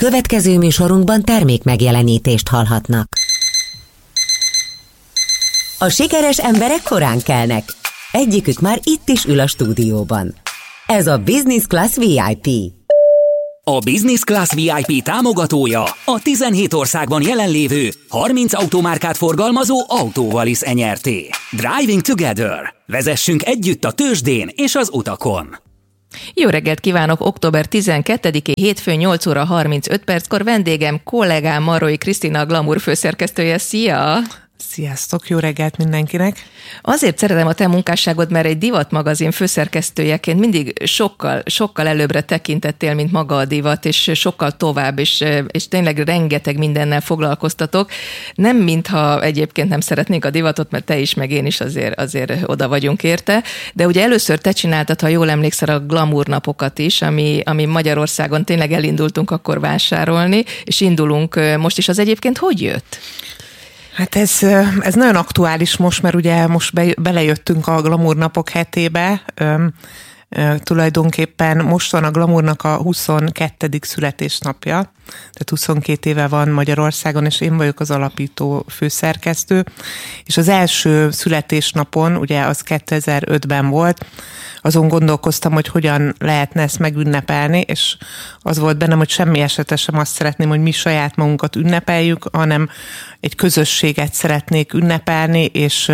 Következő műsorunkban termék megjelenítést hallhatnak. A sikeres emberek korán kelnek. Egyikük már itt is ül a stúdióban. Ez a Business Class VIP. A Business Class VIP támogatója a 17 országban jelenlévő 30 automárkát forgalmazó Autovalis Nrt. Driving Together. Vezessünk együtt a tőzsdén és az utakon. Jó reggelt kívánok! Október 12-i hétfőn 8 óra 35 perckor vendégem, kollégám Marrói Krisztina, Glamour főszerkesztője. Szia! Sziasztok, jó reggelt mindenkinek! Azért szeretem a te munkásságod, mert egy divatmagazin főszerkesztőjeként mindig sokkal előbbre tekintettél, mint maga a divat, és sokkal tovább, és tényleg rengeteg mindennel foglalkoztatok. Nem mintha egyébként nem szeretnénk a divatot, mert te is, meg én is azért oda vagyunk érte, de ugye először te csináltad, ha jól emlékszel, a Glamour napokat is, ami Magyarországon tényleg elindultunk akkor vásárolni, és indulunk most is. Az egyébként hogy jött? Hát ez nagyon aktuális most, mert ugye most belejöttünk a Glamour napok hetébe. Tulajdonképpen most van a Glamournak a 22. születésnapja, tehát 22 éve van Magyarországon, és én vagyok az alapító főszerkesztő, és az első születésnapon, ugye az 2005-ben volt, azon gondolkoztam, hogy hogyan lehetne ezt megünnepelni, és az volt bennem, hogy semmi esetre sem azt szeretném, hogy mi saját magunkat ünnepeljük, hanem egy közösséget szeretnék ünnepelni, és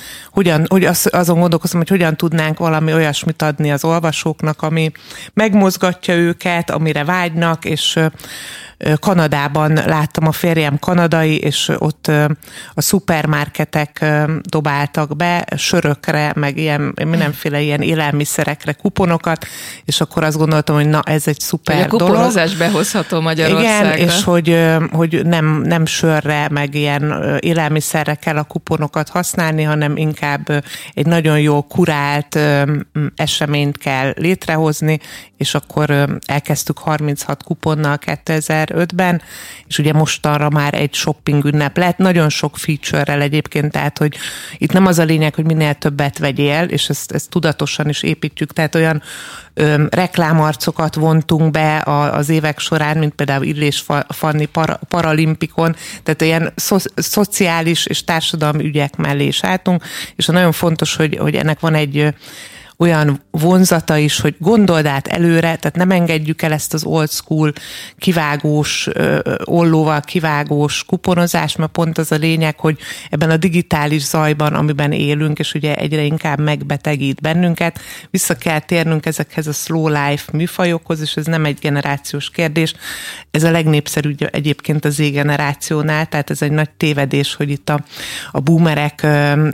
azon gondolkoztam, hogy hogyan tudnánk valami olyasmit adni az olvasóknak, ami megmozgatja őket, amire vágynak, és Kanadában láttam, a férjem kanadai, és ott a szupermarketek dobáltak be sörökre, meg mindenféle ilyen élelmiszerekre kuponokat, és akkor azt gondoltam, hogy na, ez egy szuper dolog. A kuponozás behozható Magyarországra. Igen, és hogy nem sörre, meg ilyen élelmiszerre kell a kuponokat használni, hanem inkább egy nagyon jól kurált eseményt kell létrehozni, és akkor elkezdtük 36 kuponnal 2005-ben, és ugye mostanra már egy shopping ünnep lett, nagyon sok feature-rel egyébként, tehát hogy itt nem az a lényeg, hogy minél többet vegyél, és ezt tudatosan is építjük, tehát olyan reklámarcokat vontunk be az évek során, mint például Illés Fanni Paralimpikon, tehát ilyen szociális és társadalmi ügyek mellé is álltunk, és nagyon fontos, hogy ennek van egy olyan vonzata is, hogy gondold át előre, tehát nem engedjük el ezt az old school kivágós, ollóval kivágós kuponozást, mert pont az a lényeg, hogy ebben a digitális zajban, amiben élünk, és ugye egyre inkább megbetegít bennünket, vissza kell térnünk ezekhez a slow life műfajokhoz, és ez nem egy generációs kérdés. Ez a legnépszerűbb egyébként az Z-generációnál, tehát ez egy nagy tévedés, hogy itt a boomerek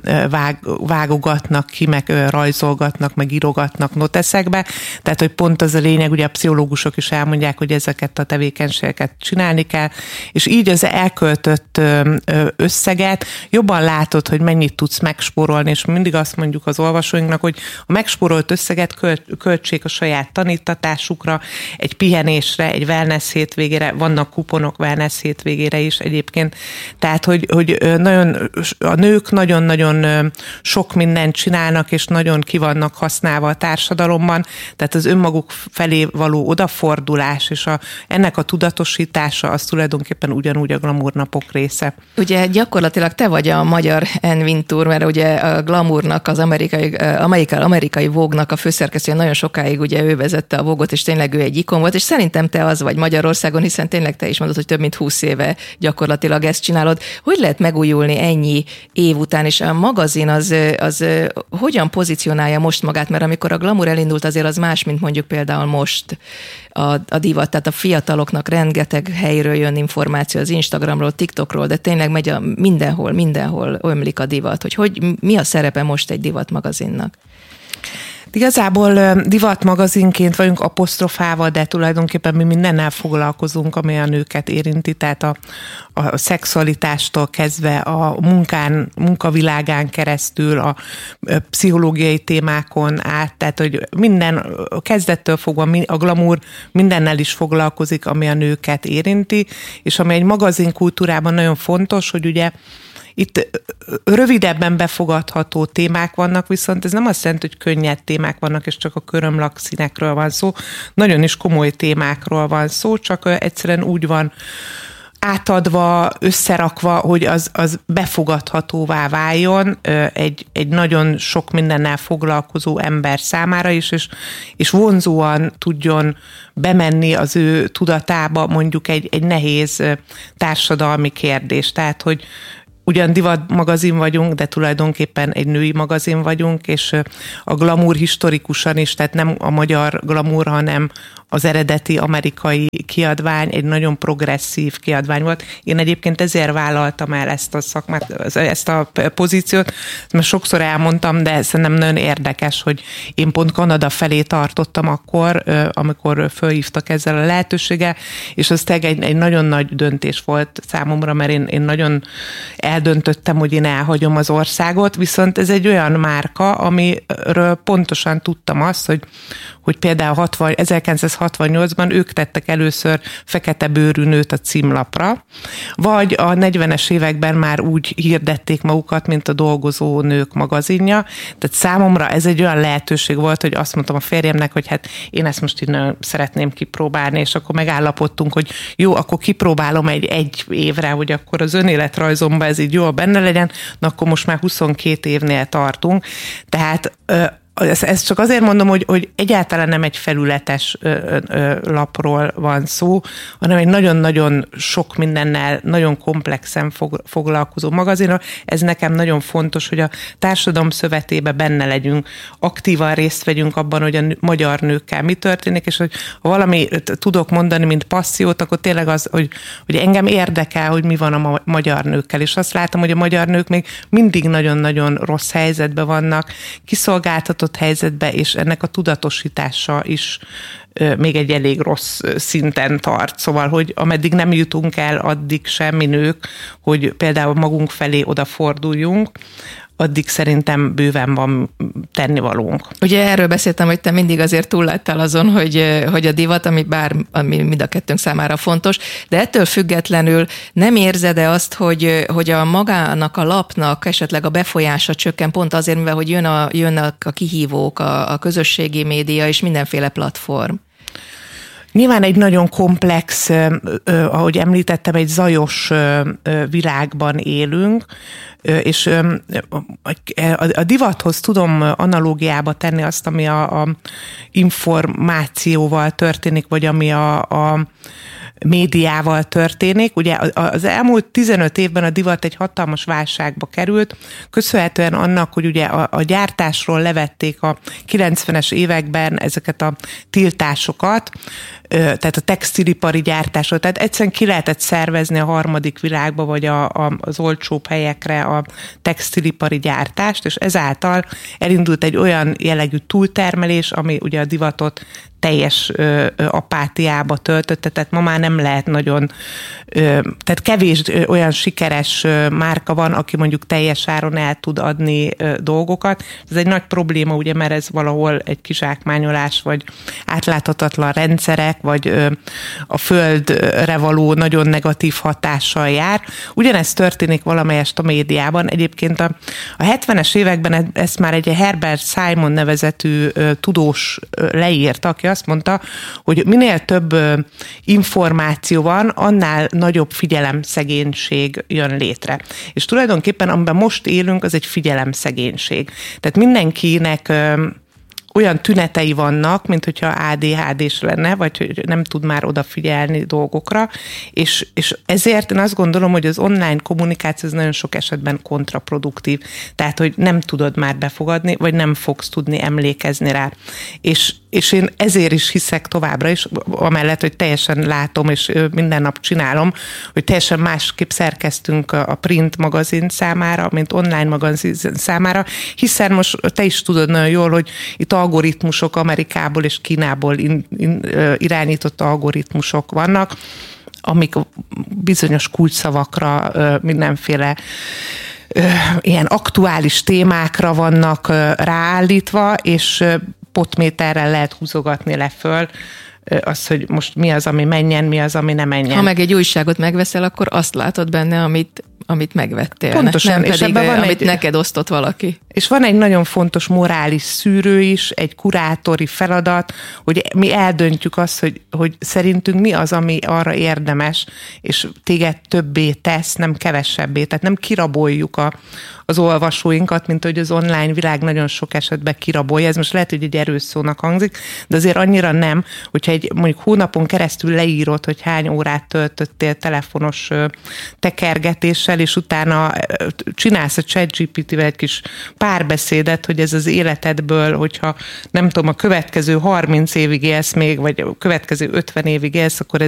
vágogatnak ki, meg rajzolgatnak, meg írogatnak noteszekbe, tehát hogy pont az a lényeg, ugye a pszichológusok is elmondják, hogy ezeket a tevékenységeket csinálni kell, és így az elköltött összeget jobban látod, hogy mennyit tudsz megspórolni, és mindig azt mondjuk az olvasóinknak, hogy a megspórolt összeget költsék a saját tanítatásukra, egy pihenésre, egy wellness hétvégére, vannak kuponok wellness hétvégére is egyébként, tehát hogy nagyon, a nők nagyon-nagyon sok mindent csinálnak, és nagyon ki vannak használva a társadalomban, tehát az önmaguk felé való odafordulás, és ennek a tudatosítása az tulajdonképpen ugyanúgy a Glamour napok része. Ugye gyakorlatilag te vagy a magyar Anne Wintour, mert ugye a Glamournak, az amerikai Vogue-nak a főszerkesztője nagyon sokáig ugye ő vezette a Vogue-ot, és tényleg ő egy ikon volt, és szerintem te az vagy Magyarországon, hiszen tényleg te is mondod, hogy több mint 20 éve gyakorlatilag ezt csinálod. Hogy lehet megújulni ennyi év után, és a magazin az hogyan pozícionálja most magát, mert amikor a Glamour elindult, azért az más, mint mondjuk például most a divat, tehát a fiataloknak rengeteg helyről jön információ az Instagramról, TikTokról, de tényleg megy mindenhol ömlik a divat, hogy mi a szerepe most egy divatmagazinnak? Igazából divatmagazinként vagyunk apostrofálva, de tulajdonképpen mi mindennel foglalkozunk, ami a nőket érinti, tehát a szexualitástól kezdve a munkavilágán keresztül, a pszichológiai témákon át, tehát hogy minden kezdettől fogva a Glamour mindennel is foglalkozik, ami a nőket érinti, és ami egy magazinkultúrában nagyon fontos, hogy ugye itt rövidebben befogadható témák vannak, viszont ez nem azt jelenti, hogy könnyed témák vannak, és csak a körömlakszínekről van szó. Nagyon is komoly témákról van szó, csak egyszerűen úgy van átadva, összerakva, hogy az befogadhatóvá váljon egy nagyon sok mindennel foglalkozó ember számára is, és vonzóan tudjon bemenni az ő tudatába mondjuk egy nehéz társadalmi kérdés. Tehát, hogy ugyan divat magazin vagyunk, de tulajdonképpen egy női magazin vagyunk, és a glamour historikusan is, tehát nem a magyar glamour, hanem az eredeti amerikai kiadvány egy nagyon progresszív kiadvány volt. Én egyébként ezért vállaltam el ezt a szakmát, ezt a pozíciót, mert sokszor elmondtam, de szerintem nagyon érdekes, hogy én pont Kanada felé tartottam akkor, amikor fölhívtak ezzel a lehetőséggel, és az tényleg egy nagyon nagy döntés volt számomra, mert én nagyon eldöntöttem, hogy én elhagyom az országot, viszont ez egy olyan márka, amiről pontosan tudtam azt, hogy például 1968-ban ők tettek először fekete bőrű nőt a címlapra, vagy a 40-es években már úgy hirdették magukat, mint a Dolgozó Nők magazinja. Tehát számomra ez egy olyan lehetőség volt, hogy azt mondtam a férjemnek, hogy hát én ezt most innen szeretném kipróbálni, és akkor megállapodtunk, hogy jó, akkor kipróbálom egy évre, hogy akkor az önéletrajzomban ez így jól benne legyen, na akkor most már 22 évnél tartunk. Tehát ezt csak azért mondom, hogy egyáltalán nem egy felületes lapról van szó, hanem egy nagyon-nagyon sok mindennel, nagyon komplexen foglalkozó magazinról. Ez nekem nagyon fontos, hogy a társadalom szövetébe benne legyünk, aktívan részt vegyünk abban, hogy a magyar nőkkel mi történik, és hogy ha valami tudok mondani, mint passziót, akkor tényleg az, hogy engem érdekel, hogy mi van a magyar nőkkel. És azt látom, hogy a magyar nők még mindig nagyon-nagyon rossz helyzetben vannak, kiszolgáltatott helyzetbe, és ennek a tudatosítása is még egy elég rossz szinten tart. Szóval, hogy ameddig nem jutunk el, addig semmi nők, hogy például magunk felé odaforduljunk, addig szerintem bőven van tennivalónk. Ugye erről beszéltem, hogy te mindig azért túlláttál azon, hogy a divat, ami mind a kettőnk számára fontos, de ettől függetlenül nem érzed-e azt, hogy a magának a lapnak esetleg a befolyása csökken pont azért, mivel hogy jönnek a kihívók, a közösségi média és mindenféle platform? Nyilván egy nagyon komplex, ahogy említettem, egy zajos világban élünk, és a divathoz tudom analógiába tenni azt, ami a információval történik, vagy ami a médiával történik. Ugye az elmúlt 15 évben a divat egy hatalmas válságba került, köszönhetően annak, hogy ugye a gyártásról levették a 90-es években ezeket a tiltásokat, tehát a textilipari gyártásról, tehát egyszerűen ki lehetett szervezni a harmadik világba, vagy az olcsóbb helyekre a textilipari gyártást, és ezáltal elindult egy olyan jellegű túltermelés, ami ugye a divatot teljes apátiába töltötte, tehát ma már nem lehet nagyon, tehát kevés olyan sikeres márka van, aki mondjuk teljes áron el tud adni dolgokat. Ez egy nagy probléma, ugye, mert ez valahol egy kizsákmányolás, vagy átláthatatlan rendszerek, vagy a földre való nagyon negatív hatással jár. Ugyanezt történik valamelyest a médiában. Egyébként a 70-es években ezt már egy Herbert Simon nevezetű tudós leírta, aki azt mondta, hogy minél több információ van, annál nagyobb figyelemszegénység jön létre. És tulajdonképpen amiben most élünk, az egy figyelemszegénység. Tehát mindenkinek olyan tünetei vannak, mint hogyha ADHD-s lenne, vagy hogy nem tud már odafigyelni dolgokra, és ezért én azt gondolom, hogy az online kommunikáció az nagyon sok esetben kontraproduktív. Tehát, hogy nem tudod már befogadni, vagy nem fogsz tudni emlékezni rá. És én ezért is hiszek továbbra is, amellett, hogy teljesen látom, és minden nap csinálom, hogy teljesen másképp szerkeztünk a print magazin számára, mint online magazin számára, hiszen most te is tudod nagyon jól, hogy itt algoritmusok Amerikából és Kínából irányított algoritmusok vannak, amik bizonyos kulcsszavakra, mindenféle ilyen aktuális témákra vannak ráállítva, és potméterrel lehet húzogatni le föl az, hogy most mi az, ami menjen, mi az, ami ne menjen. Ha meg egy újságot megveszel, akkor azt látod benne, amit megvettél. Pontosan, nem pedig, és ebben van amit neked osztott valaki. És van egy nagyon fontos morális szűrő is, egy kurátori feladat, hogy mi eldöntjük azt, hogy szerintünk mi az, ami arra érdemes, és téged többé tesz, nem kevesebbé. Tehát nem kiraboljuk az olvasóinkat, mint hogy az online világ nagyon sok esetben kirabolja. Ez most lehet, hogy egy erős szónak hangzik, de azért annyira nem, hogyha mondjuk hónapon keresztül leírod, hogy hány órát töltöttél telefonos tekergetéssel, és utána csinálsz a ChatGPT-vel egy kis párbeszédet, hogy ez az életedből, hogyha nem tudom, a következő 30 évig élsz még, vagy a következő 50 évig élsz, akkor